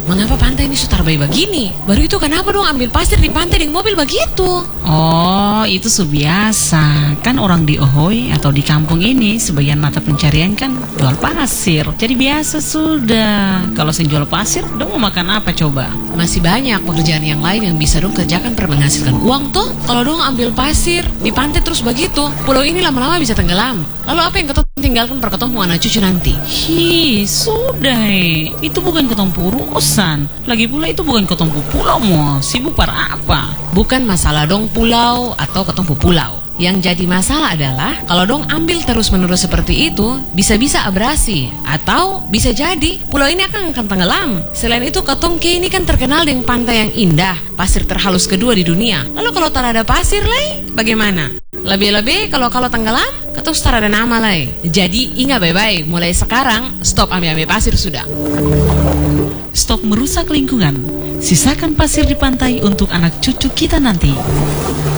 mengapa pantai ini sutar bayi begini? Baru itu kenapa dong ambil pasir di pantai dengan mobil begitu? Oh, itu biasa. Kan orang di Ohoy atau di kampung ini sebagian mata pencarian kan jual pasir. Jadi biasa sudah. Kalau saya jual pasir, dong mau makan apa coba? Masih banyak pekerjaan yang lain yang bisa dong kerjakan per menghasilkan uang tuh. Kalau dong ambil pasir di pantai terus begitu, pulau ini lama-lama bisa tenggelam. Lalu apa yang ketong tinggalkan per ketong anak cucu nanti? Sudah itu bukan ketong urusan. Lagi pula itu bukan ketong pulau mo. Sibuk para apa? Bukan masalah dong pulau atau ketong pulau. Yang jadi masalah adalah kalau dong ambil terus-menerus seperti itu, bisa-bisa abrasi atau bisa jadi pulau ini akan tenggelam. Selain itu, Ketong ini kan terkenal dengan pantai yang indah, pasir terhalus kedua di dunia. Lalu kalau tak ada pasir lay, bagaimana? Lebih-lebih kalau tenggelam, Ketong tak ada nama lay. Jadi ingat baik-baik, mulai sekarang stop ambil pasir sudah. Stop merusak lingkungan. Sisakan pasir di pantai untuk anak cucu kita nanti.